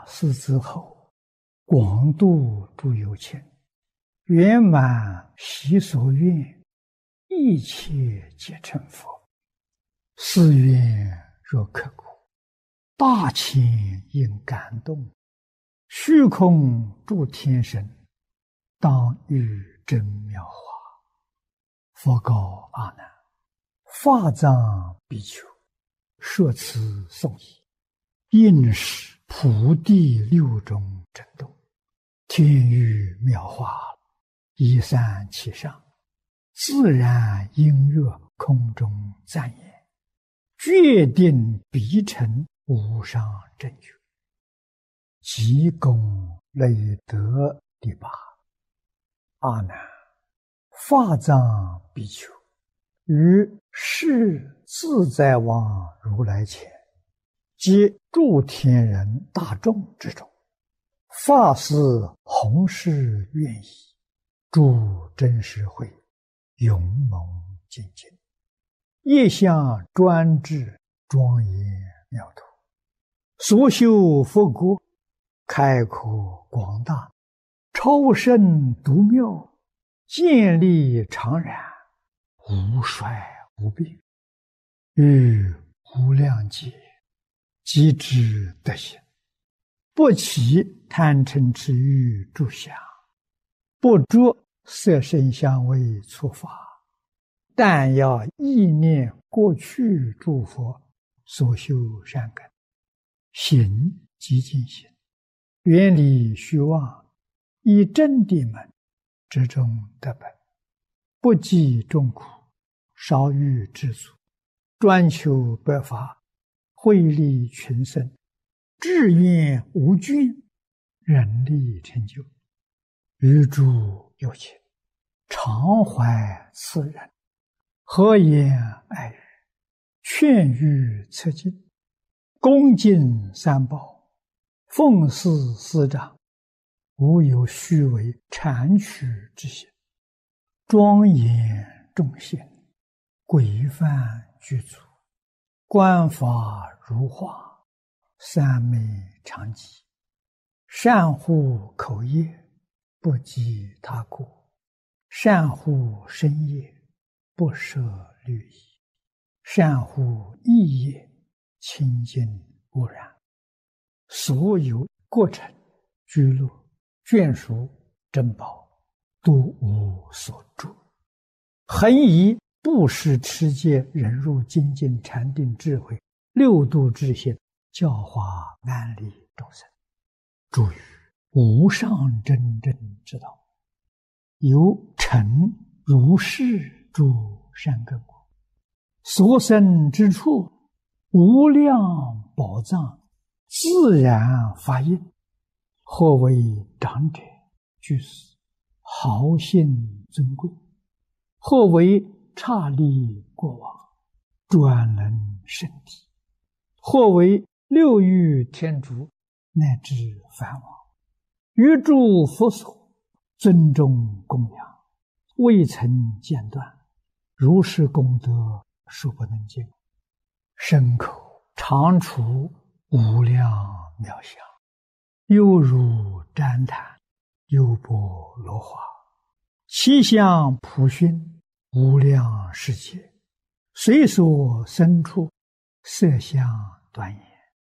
世之后，广度诸有情，圆满习所愿，一切皆成佛。是愿若刻骨，大千应感动，虚空诸天神，当遇真妙法。佛告阿难：法藏比丘，说此颂已，应是普地六种震动，天雨妙法，依山其上，自然音乐空中赞言，决定必成无上正觉。即功累德第八。阿难，法藏比丘于世自在王如来前，及诸天人大众之中，发誓弘誓愿意，诸真实会勇猛精进，业相专制，庄严妙土，所修佛国开阔广大，超胜独妙，建立常然，无衰无病，于无量劫即知德行，不起贪嗔痴欲诸相，不着色声香味触法，但要意念过去诸佛所修善根，行即净行，远离虚妄，以真谛门之中得本，不计众苦，少欲知足，专求百法，惠利群生，志愿无倦，人力成就，于诸有情常怀慈仁，和颜爱语，劝喻策进，恭敬三宝，奉事师长，无有虚伪谄曲之心，庄严众贤，规范具足，观法如画，三昧常寂，善护口业，不及他过，善护身业，不舍律仪，善护意业，清净无染，所有过程居乐眷属珍宝，都无所住，恒以布施持戒忍辱精进禅定智慧六度智行，教化安利众生，诸于无上真正之道，有成如是诸善根果，所生之处无量宝藏，自然发应，或为长者居士，豪信尊贵，或为刹利国王，专能圣体，或为六欲天竺，乃至梵王，于诸佛所尊重供养，未曾间断，如是功德数不能尽，身口常处无量妙相，犹如旃檀，优波罗花，其相普熏，无量世界，随所生处，色相端严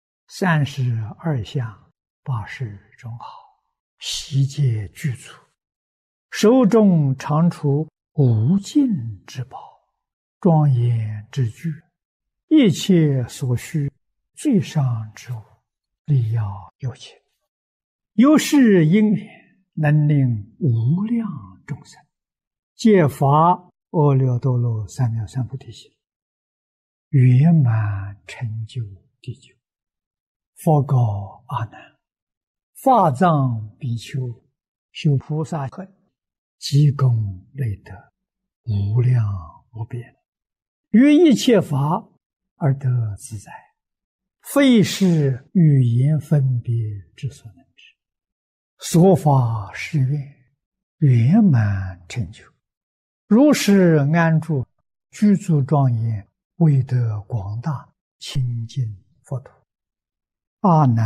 ，32相80种好，悉皆具足，手中常处无尽之宝，庄严之具，一切所需最上之物，力要有情，由是因缘，能令无量众生皆发阿耨多罗三藐三菩提心，圆满成就地久。佛告阿难：法藏比丘修菩萨恨，积功累德，无量无边，于一切法而得自在，非是语言分别之所能知。所发誓愿，圆满成就，如是安住，居住庄严，威德广大，清净佛土。阿难